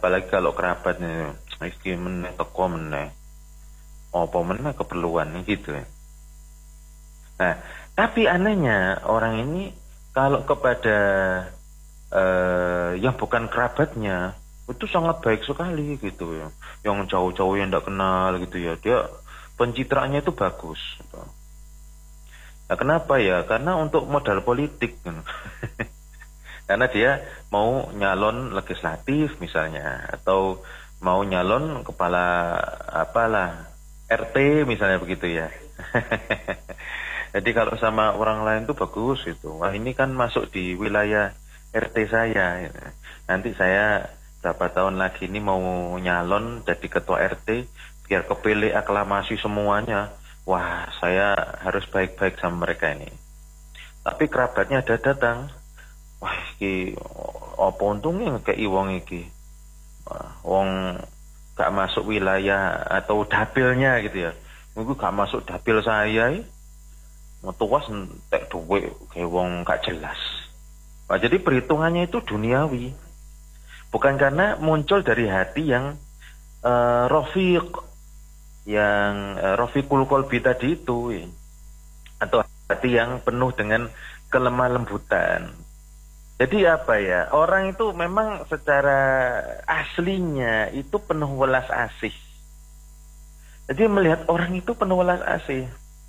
apalagi kalau kerabatnya iki meneh teko meneh. Apa meneh keperluan gitu ya. Nah, tapi anehnya orang ini kalau kepada yang bukan kerabatnya itu sangat baik sekali gitu ya. Yang jauh-jauh yang tidak kenal gitu ya, dia pencitraannya itu bagus. Gitu. Nah, kenapa ya? Karena untuk modal politik. Gitu. Karena dia mau nyalon legislatif misalnya, atau mau nyalon kepala apalah RT misalnya begitu ya. Jadi kalau sama orang lain tuh bagus gitu. Wah ini kan masuk di wilayah RT saya. Gitu. Nanti saya berapa tahun lagi ini mau nyalon jadi ketua RT biar kepilih aklamasi semuanya. Wah saya harus baik-baik sama mereka ini. Tapi kerabatnya ada datang. Wah iki apa untungnya ngekei wong iki. Wong gak masuk wilayah atau dapilnya gitu ya. Mungkin gak masuk dapil saya. Ngetuas entek duit kayak wong gak jelas. Nah, jadi perhitungannya itu duniawi. Bukan karena muncul dari hati yang rafiq, yang rafiqul qalbi tadi itu ya. Atau hati yang penuh dengan kelemah lembutan. Jadi apa ya, orang itu memang secara aslinya itu penuh welas asih. Jadi melihat orang itu penuh welas asih.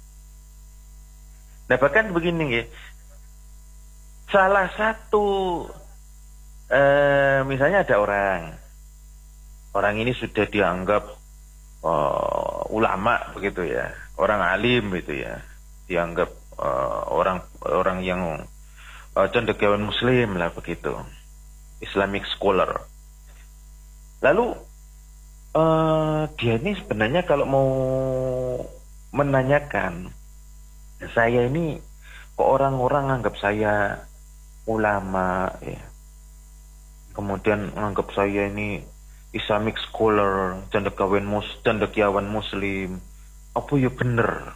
Nah bahkan begini ya, salah satu misalnya ada orang ini sudah dianggap ulama begitu ya, orang alim gitu ya, dianggap orang yang cendekiawan muslim lah begitu, Islamic scholar. Lalu dia ini sebenarnya kalau mau menanyakan, saya ini kok orang-orang anggap saya ulama ya, kemudian anggap saya ini Islamic scholar, cendekiawan muslim, apa ya bener?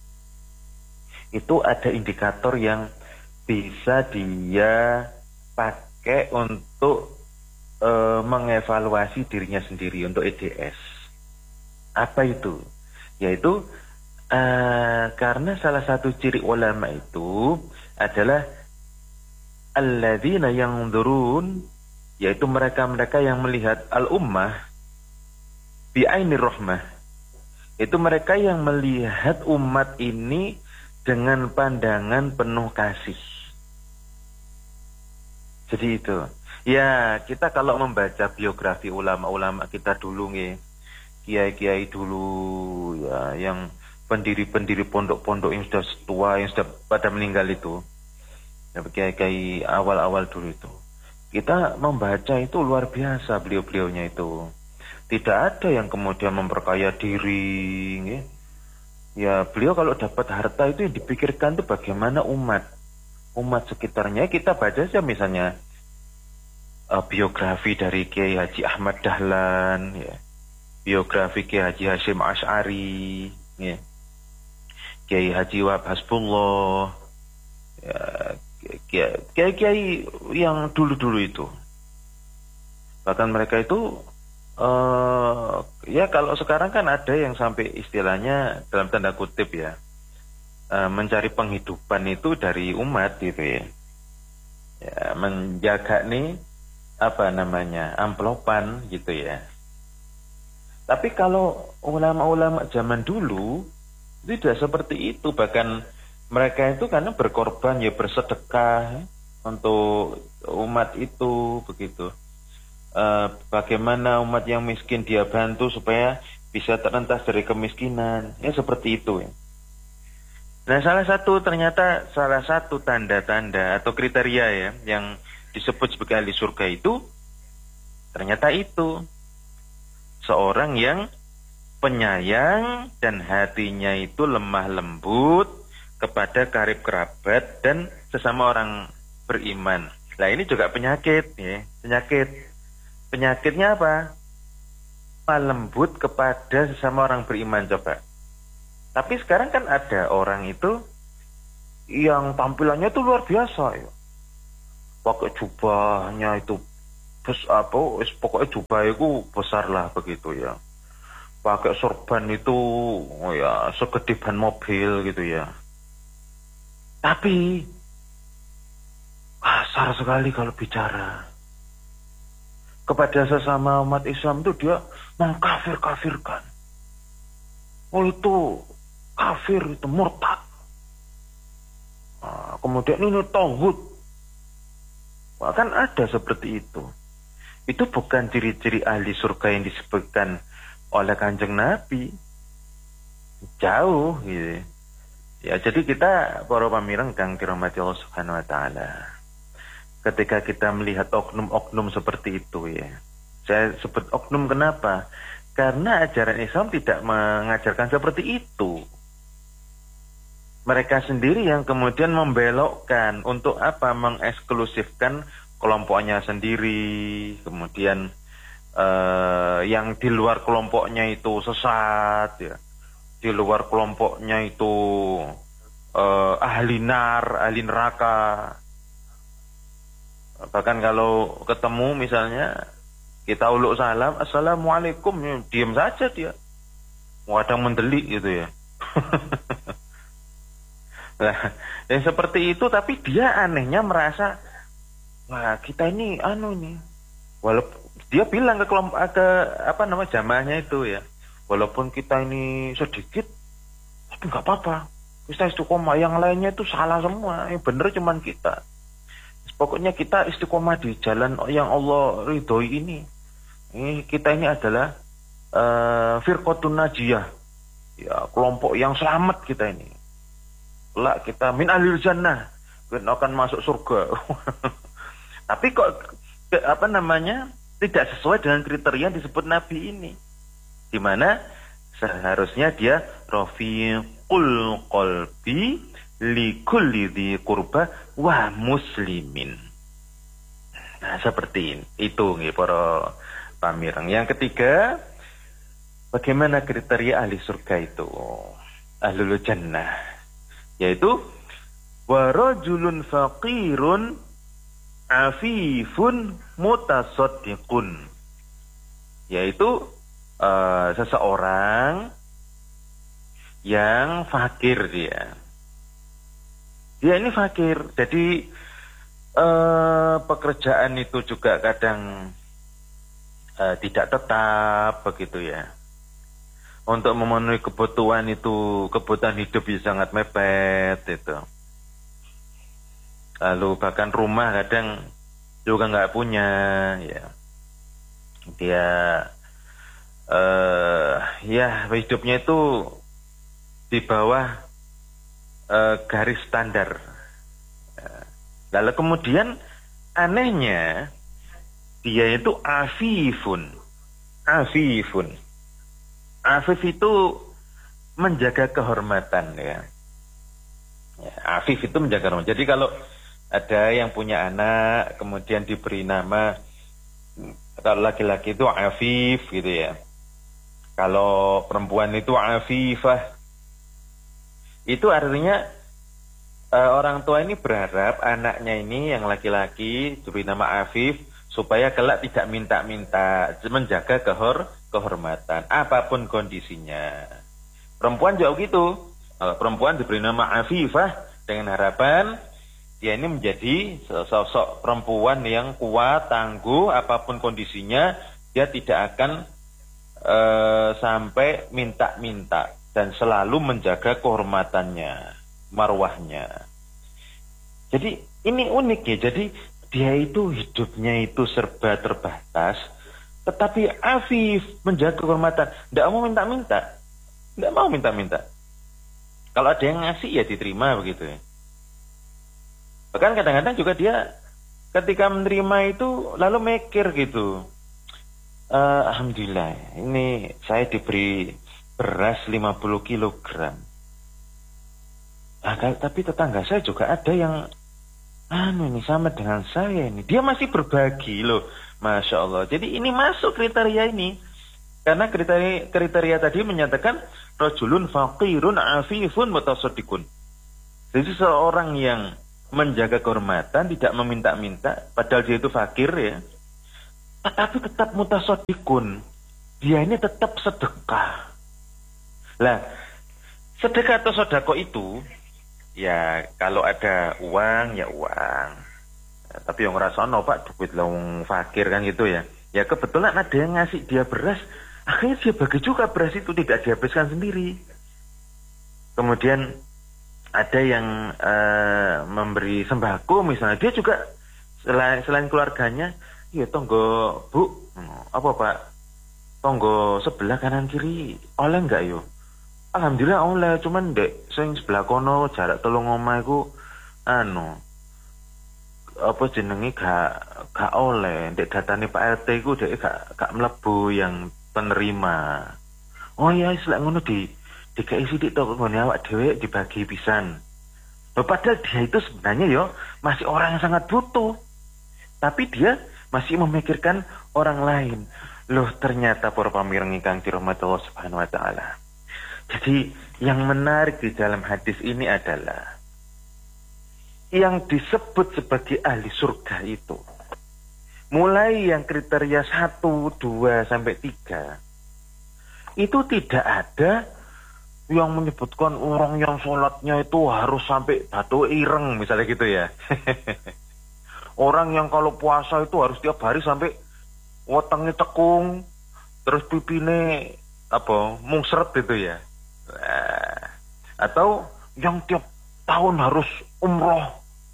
Itu ada indikator yang bisa dia pakai untuk mengevaluasi dirinya sendiri untuk EDS. Apa itu? Yaitu karena salah satu ciri ulama itu adalah alladzina yanzurun, yaitu mereka-mereka yang melihat al-ummah bi'ainir rahmah. Itu mereka yang melihat umat ini dengan pandangan penuh kasih. Jadi itu. Ya, kita kalau membaca biografi ulama-ulama kita dulu nih, kiai-kiai dulu ya, yang pendiri-pendiri pondok-pondok yang sudah tua, yang sudah pada meninggal itu, ya, kiai-kiai awal-awal dulu itu, kita membaca itu luar biasa beliau-beliaunya itu. Tidak ada yang kemudian memperkaya diri, ya. Ya beliau kalau dapat harta itu yang dipikirkan itu bagaimana umat sekitarnya. Kita baca saja misalnya biografi dari Kiai Haji Ahmad Dahlan, ya, biografi Kiai Haji Hashim Asy'ari, ya, Kiai Haji Wahab Hasbullah, ya, kiai-kiai yang dulu-dulu itu. Bahkan mereka itu ya kalau sekarang kan ada yang sampai istilahnya dalam tanda kutip ya, mencari penghidupan itu dari umat gitu ya. Ya, menjaga nih apa namanya, amplopan gitu ya. Tapi kalau ulama-ulama zaman dulu tidak seperti itu, bahkan mereka itu karena berkorban ya, bersedekah untuk umat itu begitu. Bagaimana umat yang miskin dia bantu supaya bisa terentas dari kemiskinan, ya seperti itu ya. Nah ternyata salah satu tanda-tanda atau kriteria ya yang disebut sebagai ahli surga itu ternyata itu seorang yang penyayang dan hatinya itu lemah lembut kepada karib kerabat dan sesama orang beriman. Nah ini juga penyakit ya, penyakitnya apa? Lemah lembut kepada sesama orang beriman coba. Tapi sekarang kan ada orang itu yang tampilannya itu luar biasa ya, pakai jubahnya itu pokoknya jubah itu besar lah begitu ya. Pakai sorban itu oh ya segede ban mobil gitu ya. Tapi kasar sekali kalau bicara. Kepada sesama umat Islam itu dia mengkafir-kafirkan. Oh itu kafir, itu murtad. Nah, kemudian ini tauhid. Bahkan ada seperti itu. Itu bukan ciri-ciri ahli surga yang disebutkan oleh Kanjeng Nabi. Jauh gitu. Ya, jadi kita para pamireng kang dirahmati Allah Subhanahu wa taala. Ketika kita melihat oknum-oknum seperti itu ya. Saya sebut oknum kenapa? Karena ajaran Islam tidak mengajarkan seperti itu. Mereka sendiri yang kemudian membelokkan untuk apa? Mengeksklusifkan kelompoknya sendiri, kemudian yang di luar kelompoknya itu sesat ya. Di luar kelompoknya itu ahli neraka. Bahkan kalau ketemu misalnya kita uluk salam, assalamualaikum, ya, diam saja dia. Kadang mendelik gitu ya. Nah, yang seperti itu, tapi dia anehnya merasa, wah kita ini nih, walaupun dia bilang ke jamaahnya itu ya, walaupun kita ini sedikit, tapi nggak apa-apa, kita istiqomah, yang lainnya itu salah semua, yang bener cuman kita. Pokoknya kita istiqomah di jalan yang Allah ridhoi ini. Kita ini adalah firqatun najiyah, ya kelompok yang selamat kita ini. Kita min ahlil jannah, kita akan masuk surga. Tapi kok tidak sesuai dengan kriteria yang disebut Nabi ini, di mana seharusnya dia rafiqul qalbi li kulli dzi qurba wa muslimin. Nah, seperti itu nggih para pamireng. Yang ketiga, bagaimana kriteria ahli surga itu? Ahlul jannah, yaitu warajulun faqirun afifun mutasaddiqun, yaitu seseorang yang fakir dia ini fakir, jadi pekerjaan itu juga kadang tidak tetap begitu ya. Untuk memenuhi kebutuhan hidup bisa sangat mepet itu. Lalu bahkan rumah kadang juga nggak punya ya. Dia hidupnya itu di bawah garis standar. Lalu kemudian anehnya dia itu afifun. Afif itu menjaga kehormatan ya. Afif itu menjaga kehormatan. Jadi kalau ada yang punya anak kemudian diberi nama, kalau laki-laki itu afif gitu ya. Kalau perempuan itu afifah. Itu artinya orang tua ini berharap anaknya ini yang laki-laki diberi nama afif supaya kelak tidak minta-minta, menjaga kehormatan apapun kondisinya. Perempuan juga gitu. Kalau perempuan diberi nama afifah dengan harapan dia ini menjadi sosok perempuan yang kuat, tangguh apapun kondisinya, dia tidak akan sampai minta-minta dan selalu menjaga kehormatannya, marwahnya. Jadi ini unik ya. Jadi dia itu hidupnya itu serba terbatas, tetapi afif, menjaga kehormatan, tidak mau minta-minta. Kalau ada yang ngasih ya diterima begitu ya. Bahkan kadang-kadang juga dia ketika menerima itu lalu mikir gitu, alhamdulillah ini saya diberi beras 50 kilogram. Tapi tetangga saya juga ada yang ini sama dengan saya ini. Dia masih berbagi loh. Masya Allah. Jadi ini masuk kriteria ini. Karena kriteria tadi menyatakan rajulun faqirun afifun mutasaddiqun. Jadi seorang yang menjaga kehormatan, tidak meminta-minta, padahal dia itu fakir ya. tetapi tetap mutasodikun. Dia ini tetap sedekah. Lah, sedekah atau sodako itu, ya kalau ada uang, ya uang. Ya, tapi yang ngerasono Pak, duit lawang fakir kan gitu ya. Ya kebetulan ada yang ngasih dia beras, akhirnya dia bagi juga beras itu, tidak dihabiskan sendiri. Kemudian ada yang memberi sembako misalnya, dia juga selain keluarganya, ya tonggo Bu, apa Pak, tonggo sebelah kanan kiri oleh enggak yo? Alhamdulillah oleh, cuman dek sing sebelah kono jarak 3 omah iku apa jenenge gak oleh, dek datane Pak RT iku dek gak mlebu yang penerima. Oh iya, selak ngono dikai sithik to ngene awak dhewe dibagi pisan. Padahal dia itu sebenarnya yo masih orang yang sangat butuh. Tapi dia masih memikirkan orang lain. Loh, ternyata para pamireng ingkang dirahmati Allah Subhanahu wa taala. Jadi yang menarik di dalam hadis ini adalah yang disebut sebagai ahli surga itu, mulai yang kriteria 1, 2, sampai 3, itu tidak ada yang menyebutkan orang yang sholatnya itu harus sampai batu ireng misalnya gitu ya. Orang yang kalau puasa itu harus tiap hari sampai wetenge tekung, terus pipine mungseret gitu ya. Atau yang tiap tahun harus umroh,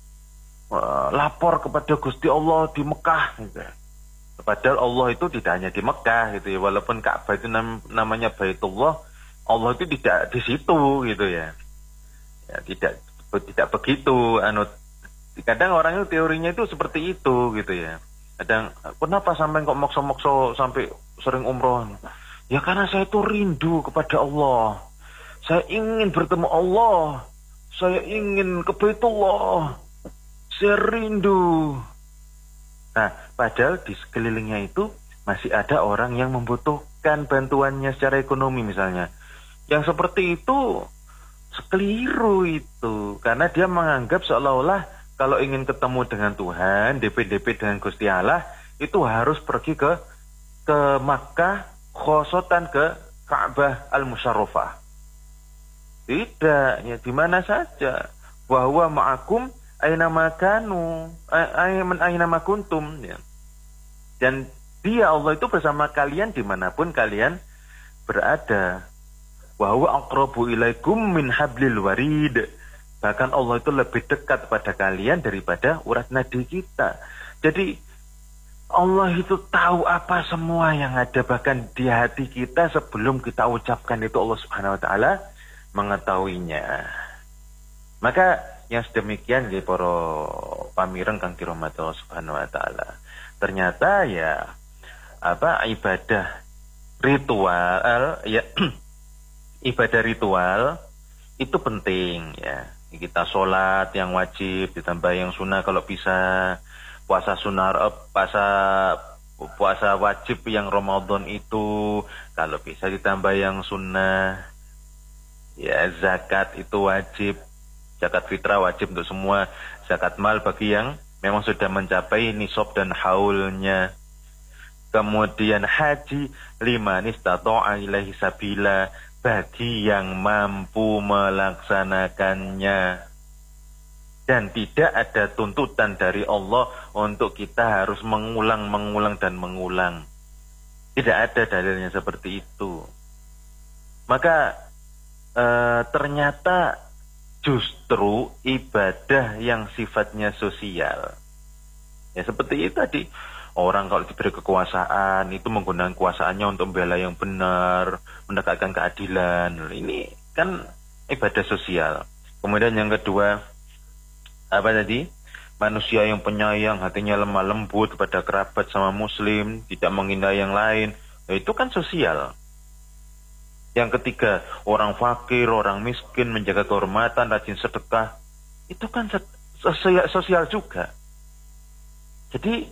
lapor kepada Gusti Allah di Mekah gitu. Padahal Allah itu tidak hanya di Mekah gitu ya, walaupun Ka'bah itu namanya Baitullah, Allah itu tidak di situ gitu ya. Ya tidak begitu. Kadang orang itu teorinya itu seperti itu gitu ya. Kadang kenapa sampai kok mokso-mokso sampai sering umroh? Ya karena saya itu rindu kepada Allah. Saya ingin bertemu Allah. Saya ingin ke Baitullah. Saya rindu. Nah, padahal di sekelilingnya itu masih ada orang yang membutuhkan bantuannya secara ekonomi misalnya. Yang seperti itu keliru itu. Karena dia menganggap seolah-olah kalau ingin ketemu dengan Tuhan, DP-DP dengan Gusti Allah, itu harus pergi ke Makkah, khosotan ke Ka'bah Al-Musyarrafah. Tidak, ya di mana saja. Bahwa ma'akum aina makanu, aina makuntum. Ya. Dan dia Allah itu bersama kalian dimanapun kalian berada. Bahwa aqrabu ilaikum min hablil warid. Bahkan Allah itu lebih dekat pada kalian daripada urat nadi kita. Jadi Allah itu tahu apa semua yang ada bahkan di hati kita sebelum kita ucapkan itu, Allah Subhanahu wa taala mengetahuinya. Maka yang sedemikian nggih para pamireng kang dirahmati Allah Subhanahu wa taala. Ternyata ya ibadah ritual ya ibadah ritual itu penting ya. Kita sholat yang wajib ditambah yang sunnah kalau bisa, puasa sunnah puasa wajib yang Ramadan itu kalau bisa ditambah yang sunnah. Ya, zakat itu wajib, zakat fitrah wajib untuk semua, zakat mal bagi yang memang sudah mencapai nisab dan haulnya. Kemudian haji liman istata'a ilaihi sabila, bagi yang mampu melaksanakannya. Dan tidak ada tuntutan dari Allah untuk kita harus mengulang dan mengulang. Tidak ada dalilnya seperti itu. Maka ternyata justru ibadah yang sifatnya sosial. Ya seperti itu tadi. Orang kalau diberi kekuasaan itu menggunakan kuasaannya untuk membela yang benar, menegakkan keadilan. Ini kan ibadah sosial. Kemudian yang kedua, apa tadi? Manusia yang penyayang, hatinya lemah lembut kepada kerabat sama muslim, tidak menghina yang lain. Ya, itu kan sosial. Yang ketiga, orang fakir, orang miskin, menjaga kehormatan, rajin sedekah. Itu kan sosial juga. Jadi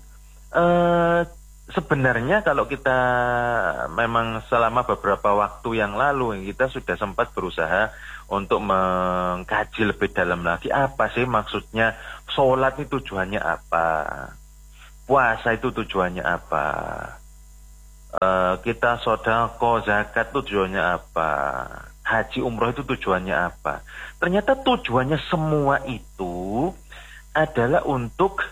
sebenarnya kalau kita memang selama beberapa waktu yang lalu kita sudah sempat berusaha untuk mengkaji lebih dalam lagi apa sih maksudnya sholat ini tujuannya apa. puasa itu tujuannya apa? Kita sedekah, zakat tujuannya apa? Haji umroh itu tujuannya apa? Ternyata tujuannya semua itu adalah untuk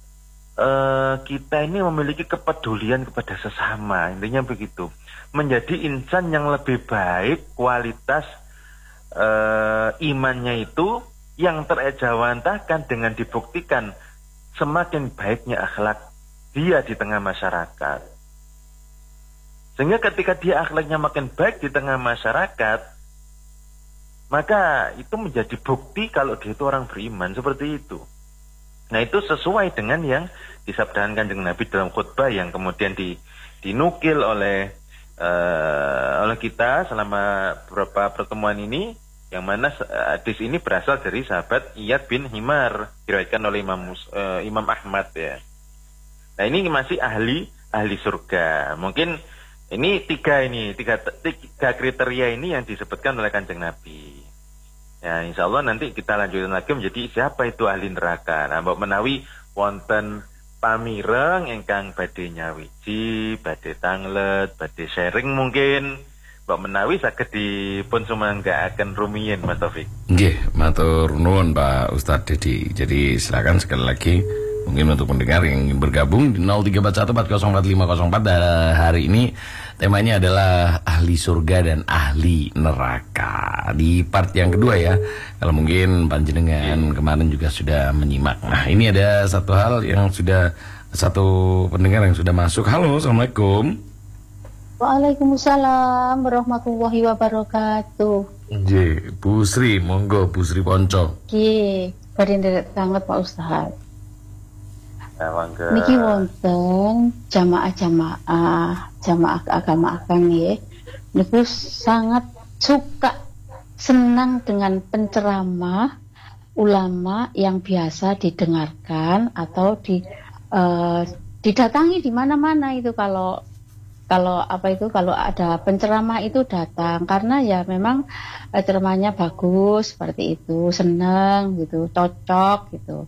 kita ini memiliki kepedulian kepada sesama. Intinya begitu. Menjadi insan yang lebih baik, kualitas imannya itu yang terejawantahkan dengan dibuktikan semakin baiknya akhlak dia di tengah masyarakat. Sehingga ketika dia akhlaknya makin baik di tengah masyarakat, maka itu menjadi bukti kalau dia itu orang beriman, seperti itu. Nah, itu sesuai dengan yang disabdakan Kanjeng Nabi dalam khutbah yang kemudian dinukil oleh kita selama beberapa pertemuan ini, yang mana hadis ini berasal dari sahabat Iyad bin Himar, diriwayatkan oleh Imam Ahmad ya. Nah, ini masih ahli surga. Mungkin ini tiga kriteria ini yang disebutkan oleh Kanjeng Nabi. Ya, insya Allah nanti kita lanjutkan lagi menjadi siapa itu ahli neraka. Nah, mbok menawi wonten pamireng ingkang badhe nyawiji, badhe tanglet, badhe sharing mungkin mbok menawi saged dipun sumanggaaken rumiyin Mas Taufik. Nggih, matur nuwun Pak Ustadz Dedi. Jadi silakan sekali lagi mungkin untuk pendengar yang ingin bergabung di 0341404504. Hari ini temanya adalah ahli surga dan ahli neraka. Di part yang kedua ya, kalau mungkin panjenengan kemarin juga sudah menyimak. Nah, ini ada satu hal yang sudah, satu pendengar yang sudah masuk. Halo, Assalamualaikum. Waalaikumsalam warahmatullahi wabarakatuh. Bu Sri, monggo Bu Sri Ponco. Nggih, badhe nderek sanget Pak Ustaz. Niki wonten jamaah agama akang nggih. Niku sangat suka senang dengan penceramah ulama yang biasa didengarkan atau didatangi di mana-mana itu kalau ada penceramah itu datang, karena ya memang ceramahnya bagus seperti itu, seneng gitu, cocok gitu.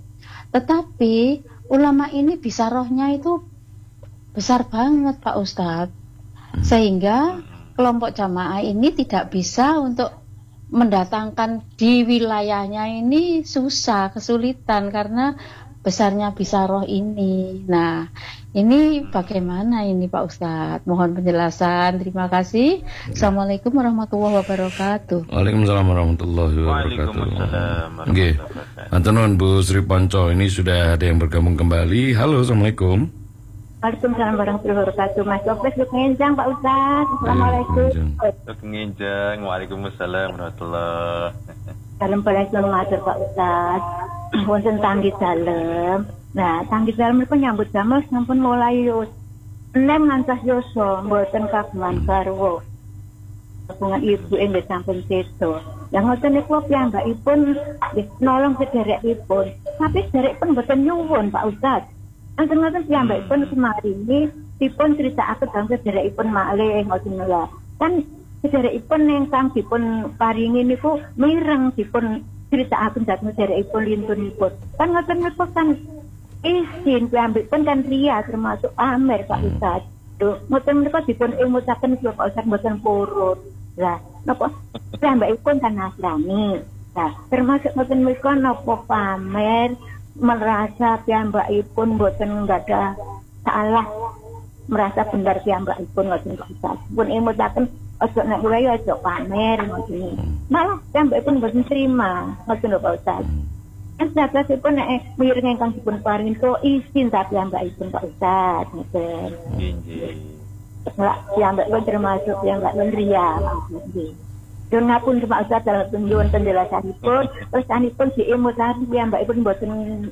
Tetapi ulama ini bisa rohnya itu besar banget Pak Ustadz, sehingga kelompok jamaah ini tidak bisa untuk mendatangkan di wilayahnya ini, kesulitan karena besarnya bisa roh ini. Nah, ini bagaimana ini Pak Ustadz? Mohon penjelasan. Terima kasih. Assalamualaikum warahmatullahi wabarakatuh. Waalaikumsalam warahmatullahi wabarakatuh. Oke, matur nuwun Bu Sri Ponco. Ini sudah ada yang bergabung kembali. Halo, Assalamualaikum. Waalaikumsalam warahmatullahi wabarakatuh. Mas Opes Luk Ngenjang Pak Ustadz. Assalamualaikum. Luk Ngenjang. Waalaikumsalam warahmatullahi. Salam balasan matur Pak Ustadz. Wonten tanggi dalem. Nah, tanggi dalem niku nyambut damel sampun mulai yus. Enem ngantos yoso mboten kagungan garwa. Hubungan ibu nggih sampun sedo. Lah ngoten niku piyambakipun nggih nolong sederekipun. Tapi sederekipun mboten nyuwun Pak Ustadz. Anten-anten piyambakipun kemarini dipun critakake dalem sederekipun malih ngoten lho. Kan sederekipun ingkang dipun paringi niku mireng dipun critakake dhateng sederekipun lintunipun. Kan ngoten niku kan izin piyambakipun kan riya termasuk pamer Pak Ustadz. Lho, ngoten niku dipun ilmusaken Pak Ustadz mboten purun. Lah, napa piyambakipun kan Nasrani. Nah, termasuk ngoten niku napa pamer merasa piyambakipun mboten ada salah, merasa benar piyambakipun ngoten Pak Ustadz. Pun ilmusaken ojo nek kuwi ojo pamer ngoten. Malah piyambakipun mboten terima ngoten lho Pak Ustadz. Satrasipun nek miring ingkang dipun paringi to izin ta piyambakipun Pak Ustadz ngoten. Nggih. Lah piyambakipun termasuk piyambakipun riya nggih. Dun ngapun Pak Ustadz dalam tunjukkan penjelasanipun, terus sanipun diilmusaken piyambakipun mboten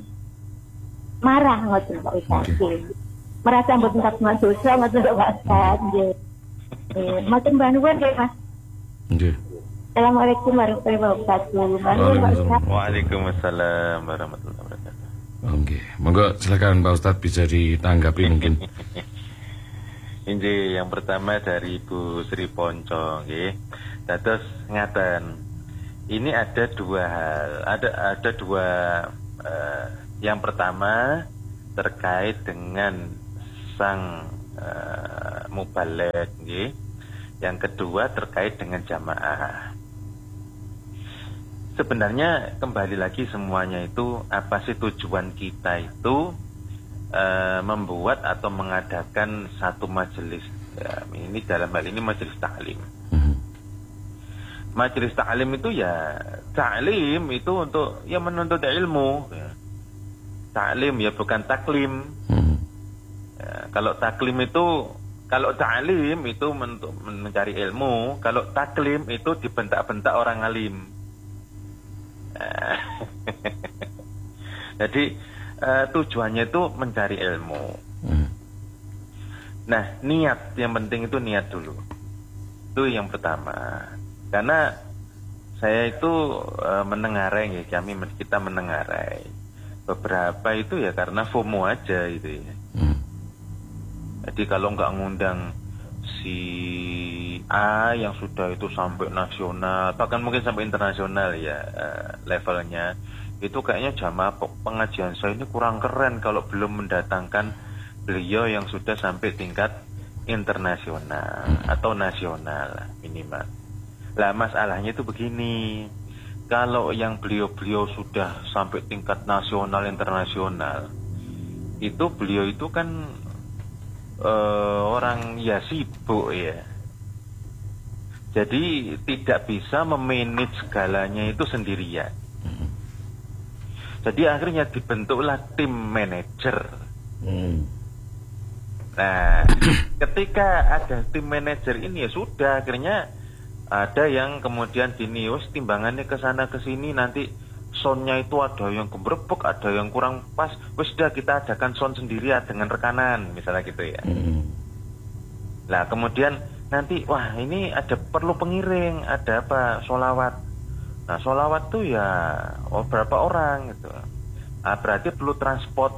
marah ngoten Pak Ustadz. Merasa mboten kagungan dosa ngoten Pak Ustadz nggih. Matur nuwun nggih Mas. Nggih. Assalamualaikum warahmatullahi wabarakatuh. Waalaikumsalam warahmatullahi wabarakatuh. Oke, monggo silakan Pak Ustadz bisa ditanggapi mungkin. Ini yang pertama dari Bu Sri Ponco, nggih. Dados ngaten. Ini ada dua hal. Ada dua yang pertama terkait dengan sang mubaligh nggih. Yang kedua terkait dengan jamaah. Sebenarnya kembali lagi semuanya itu apa sih tujuan kita itu membuat atau mengadakan satu majelis. Ya, ini dalam hal ini majelis ta'lim. Majelis ta'lim itu ya ta'lim itu untuk ya menuntut ilmu. Ya. Ta'lim ya bukan taklim. Ya, kalau taklim itu kalau ta'lim itu untuk mencari ilmu, kalau taklim itu dibentak-bentak orang alim. Jadi tujuannya itu mencari ilmu. Nah, niat yang penting itu niat dulu. Itu yang pertama. Karena saya itu menengarai ya, kita menengarai. Beberapa itu ya karena FOMO aja itu ya. Jadi kalau nggak ngundang si A yang sudah itu sampai nasional, bahkan mungkin sampai internasional ya levelnya, itu kayaknya jamaah pengajian saya ini kurang keren kalau belum mendatangkan beliau yang sudah sampai tingkat internasional atau nasional minimal. Lah masalahnya itu begini, kalau yang beliau sudah sampai tingkat nasional internasional, itu beliau itu kan orang ya sibuk ya. Jadi tidak bisa memanage segalanya itu sendirian. Jadi akhirnya dibentuklah tim manajer. Nah, ketika ada tim manajer ini ya sudah, akhirnya ada yang kemudian gini, wes timbangannya ke sana ke sini, nanti soundnya itu ada yang gebrebek, ada yang kurang pas, wes sudah kita adakan sound sendiri ya, dengan rekanan misalnya gitu ya. Nah kemudian nanti wah ini ada perlu pengiring, ada apa sholawat. Nah sholawat tuh ya berapa orang gitu. Nah, berarti perlu transport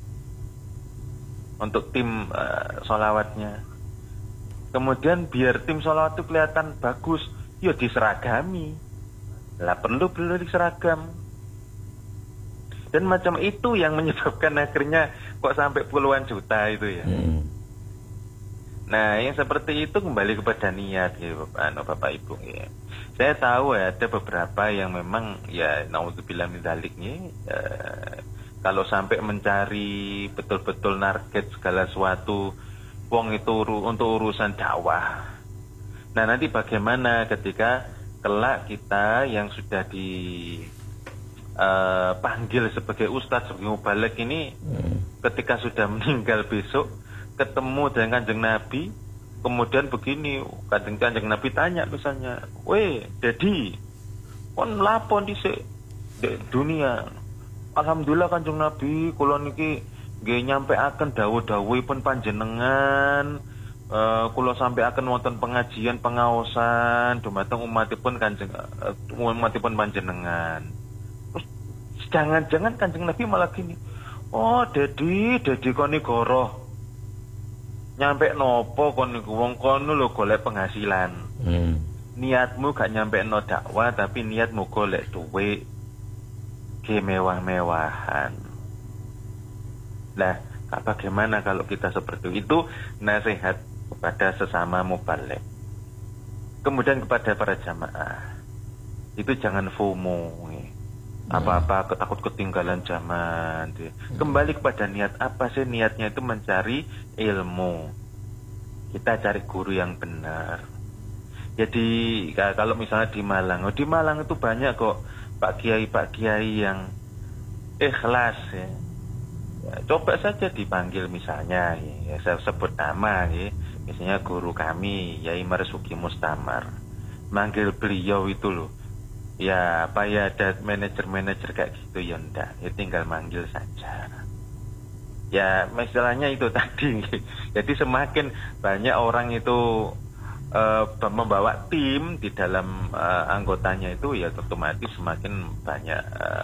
untuk tim sholawatnya. Kemudian biar tim sholawat itu kelihatan bagus, ya diseragami. Lah perlu diseragam. Dan macam itu yang menyebabkan akhirnya kok sampai puluhan juta itu ya. Nah yang seperti itu kembali kepada niat ya Bapak Ibu ya. Saya tahu ya ada beberapa yang memang ya naudzubillah min dzaliknya kalau sampai mencari betul-betul target segala sesuatu wong itu untuk urusan dakwah. Nah nanti bagaimana ketika kelak kita yang sudah dipanggil sebagai ustadz, sebagai mubaligh ini ketika sudah meninggal besok ketemu dengan Kanjeng Nabi, kemudian begini, Kanjeng Nabi tanya misalnya, weh, Dedi, kon lapon di dunia. Alhamdulillah Kanjeng Nabi, kula niki nggih nyampeaken dawuh-dawuhipun panjenengan, kula sampeaken wonten pengajian pengaosan dumateng umatipun panjenengan. Terus jangan-jangan Kanjeng Nabi malah gini, oh Dedi koni goroh. Nyampe nopo kon niku wong kono lho golek penghasilan. Niatmu gak nyampe no dakwah tapi niatmu golek duit. Ge mewah-mewahan. Lah, bagaimana kalau kita seperti itu? Nasihat kepada sesama mubaligh. Kemudian kepada para jamaah. Itu jangan FOMO. Apa-apa takut ketinggalan zaman. Kembali kepada niat, apa sih niatnya itu mencari ilmu. Kita cari guru yang benar. Jadi kalau misalnya di Malang itu banyak kok Pak Kiai yang ikhlas ya. Coba saja dipanggil misalnya ya, saya sebut nama ya. Misalnya guru kami Yai Marzuki Mustamar. Manggil beliau itu loh. Ya apa ya ada manajer kayak gitu ya enggak, ya tinggal manggil saja. Ya masalahnya itu tadi. Jadi semakin banyak orang itu membawa tim di dalam anggotanya itu ya otomatis semakin banyak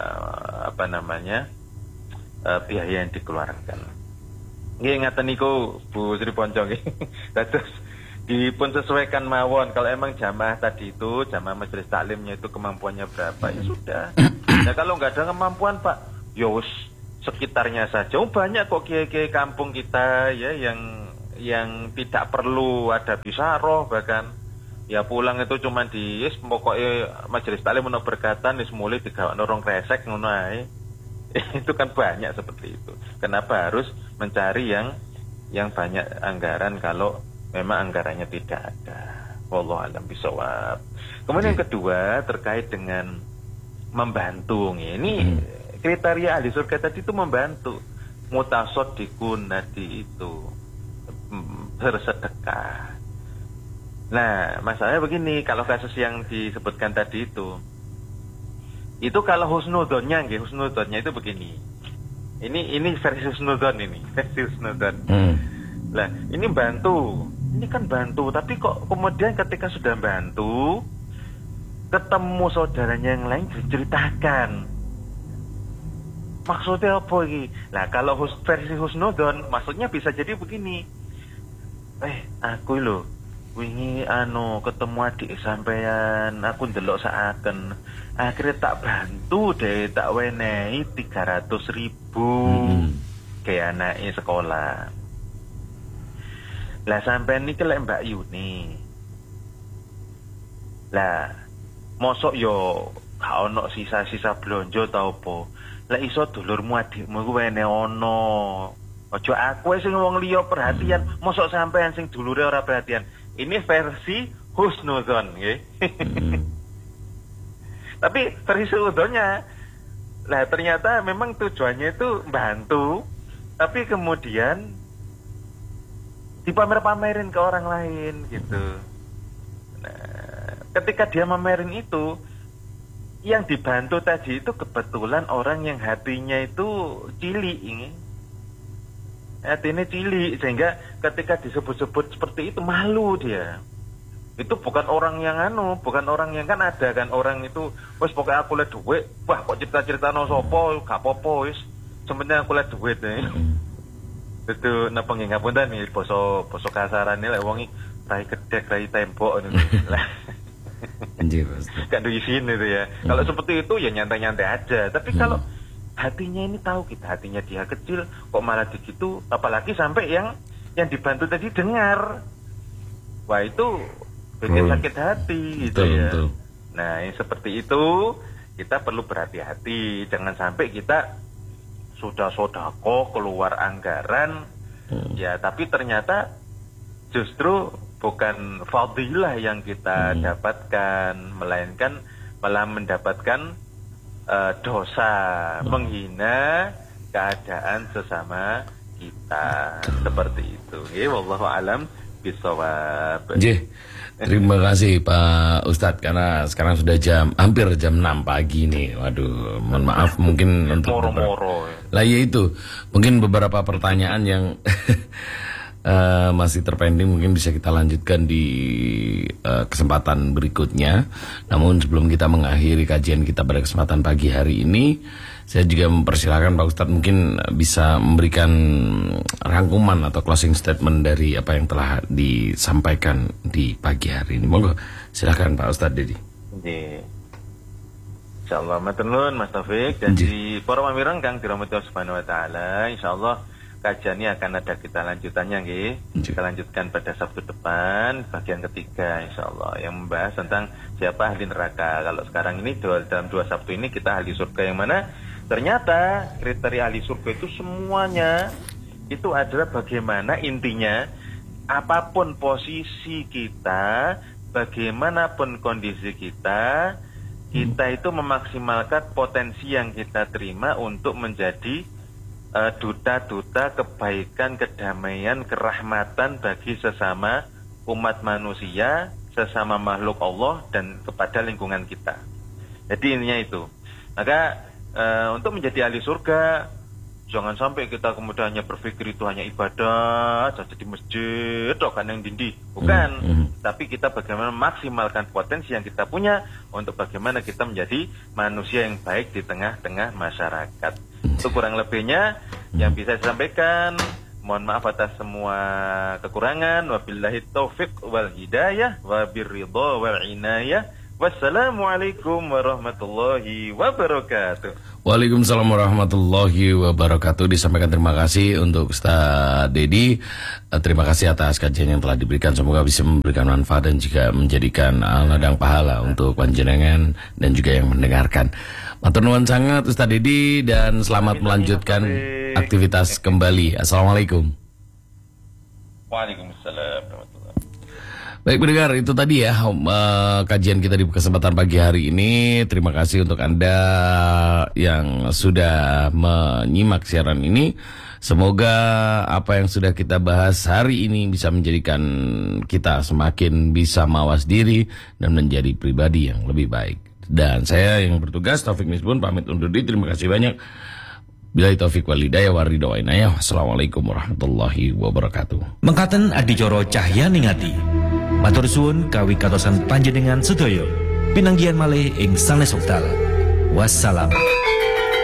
biaya yang dikeluarkan. Nggih ngaten niku Bu Sri Ponco nggih. Terus dipun sesuaikan mawon kalau emang jamaah tadi itu jamaah majelis taklimnya itu kemampuannya berapa ya sudah. Nah kalau nggak ada kemampuan Pak, ya wis sekitarnya saja. Banyak kok kiai-kiai kampung kita ya yang tidak perlu ada bisaroh, bahkan ya pulang itu cuma di pokoknya majelis taklim ono berkatan wis mulai digawe norong kresek ngono ae. Itu kan banyak seperti itu. Kenapa harus mencari yang banyak anggaran kalau memang anggarannya tidak ada? Wallahu a'lam bishawab. Kemudian yang kedua terkait dengan membantu. Ini kriteria ahli surga tadi itu membantu. Mutasaddiqun tadi itu bersedekah. Nah, masalahnya begini, kalau kasus yang disebutkan tadi itu kalau husnudonnya, husnudonnya itu begini. Ini versi husnudon versi husnudon. Lah, ini bantu. Ini kan bantu, tapi kok kemudian ketika sudah bantu ketemu saudaranya yang lain diceritakan. Maksudnya apa ini? Nah, kalau versi husnudon, maksudnya bisa jadi begini. Aku lho wingi ketemu adik sampean, aku ndelok saaken. Akhirnya tak bantu deh, tak wenehi 300.000 ke anake sekolah. Lah sampean niki lek Mbak Yuni. Lah mosok yo gak ono sisa-sisa blonjo ta opo. Lek iso dulurmu adikmu ku wene ono. Ojo aku sing wong liya perhatian, mosok sampean sing dulure ora perhatian. Ini versi husnuzon, nggih. Tapi versi husnuzonnya, lah ternyata memang tujuannya itu bantu, tapi kemudian dipamer-pamerin ke orang lain gitu. Nah, ketika dia mamerin itu, yang dibantu tadi itu kebetulan orang yang hatinya itu cilik ini. Hatinya cilik, sehingga ketika disebut-sebut seperti itu malu dia. Itu bukan orang yang bukan orang yang kan ada kan orang itu wis pokoknya aku liat duit, wah kok cerita-cerita no sopo, gak apa-apa wis. Sebenarnya aku liat duit itu napa nggih ngapunten nih basa kasarane lek wong rai gedek, rai tembok ngono. Lah. Anjir, Ustaz. Kan diisin itu ya. Kalau seperti itu ya nyantai-nyantai aja. Tapi kalau hatinya ini tahu kita hatinya dia kecil kok malah begitu, apalagi sampai yang dibantu tadi dengar, wah itu bikin sakit hati gitu ya. Betul. Nah yang seperti itu kita perlu berhati-hati, jangan sampai kita sudah sodako keluar anggaran ya tapi ternyata justru bukan fadilah yang kita dapatkan, melainkan malah mendapatkan dosa, menghina keadaan sesama kita seperti itu. Wallahu alam bishawab. Terima kasih Pak Ustadz, karena sekarang sudah hampir jam 6 pagi nih. Waduh, mohon maaf mungkin untuk moro-moro. Lah ya itu, mungkin beberapa pertanyaan yang masih terpending mungkin bisa kita lanjutkan di kesempatan berikutnya. Namun sebelum kita mengakhiri kajian kita pada kesempatan pagi hari ini, saya juga mempersilahkan Pak Ustadz mungkin bisa memberikan rangkuman atau closing statement dari apa yang telah disampaikan di pagi hari ini. Monggo, silakan Pak Ustadz Dedi. Insyaallah matur nuwun Mas Taufik dan di para pamirang kang dirahmati Allah Subhanahu wa taala. Insyaallah kajiannya akan ada kita lanjutannya nggih. Kita lanjutkan pada Sabtu depan bagian ketiga insyaallah yang membahas tentang siapa ahli neraka. Kalau sekarang ini dalam 2 Sabtu ini kita ahli surga yang mana? Ternyata kriteria ahli surga itu semuanya itu adalah bagaimana intinya apapun posisi kita, bagaimanapun kondisi kita itu memaksimalkan potensi yang kita terima untuk menjadi duta-duta kebaikan, kedamaian, kerahmatan bagi sesama umat manusia, sesama makhluk Allah dan kepada lingkungan kita. Jadi intinya itu. Maka untuk menjadi ahli surga, jangan sampai kita kemudian hanya berpikir itu hanya ibadah saja di masjid atau kan yang dindi. Bukan. Tapi kita bagaimana memaksimalkan potensi yang kita punya untuk bagaimana kita menjadi manusia yang baik di tengah-tengah masyarakat. Itu kurang lebihnya yang bisa disampaikan. Mohon maaf atas semua kekurangan. Wabillahi taufiq wal hidayah wabirridha wal inayah. Wassalamualaikum warahmatullahi wabarakatuh. Waalaikumsalam warahmatullahi wabarakatuh. Disampaikan terima kasih untuk Ustaz Dedi. Terima kasih atas kajian yang telah diberikan. Semoga bisa memberikan manfaat dan juga menjadikan ladang pahala untuk panjenengan dan juga yang mendengarkan. Matur nuwun sangat Ustaz Dedi dan selamat melanjutkan aktivitas kembali. Assalamualaikum. Waalaikumsalam. Baik pendengar, itu tadi ya kajian kita di kesempatan pagi hari ini. Terima kasih untuk Anda yang sudah menyimak siaran ini. Semoga apa yang sudah kita bahas hari ini bisa menjadikan kita semakin bisa mawas diri dan menjadi pribadi yang lebih baik. Dan saya yang bertugas, Taufik Misbun, pamit undur diri. Terima kasih banyak. Billahi taufiq wal hidayah wa ridho wa inayah. Wassalamualaikum warahmatullahi wabarakatuh. Mengkaten adicara cahya ning ati. Matur suwun kawi katosan panjenengan sedaya. Pinanggihan malih ing sanes wekdal. Wassalam.